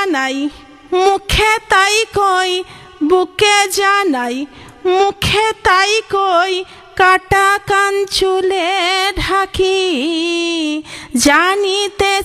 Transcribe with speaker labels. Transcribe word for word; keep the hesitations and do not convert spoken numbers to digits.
Speaker 1: নাই মুখে তাই কই বুকে জানাই মুখে তাই কই কাটা কান চুলে ঢাকি জানিতে